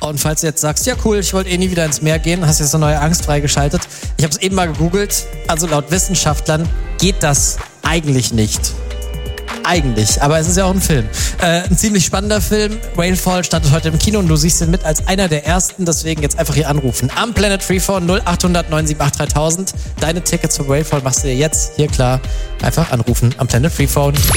Und falls du jetzt sagst, ja cool, ich wollte nie wieder ins Meer gehen, hast jetzt eine neue Angst freigeschaltet. Ich habe es eben mal gegoogelt. Also laut Wissenschaftlern geht das eigentlich nicht. Eigentlich, aber es ist ja auch ein Film. Ein ziemlich spannender Film. Whalefall startet heute im Kino und du siehst ihn mit als einer der ersten. Deswegen jetzt einfach hier anrufen. Am Planet Freephone 0800 978 3000. Deine Tickets für Whalefall machst du dir jetzt hier klar. Einfach anrufen am Planet Freephone.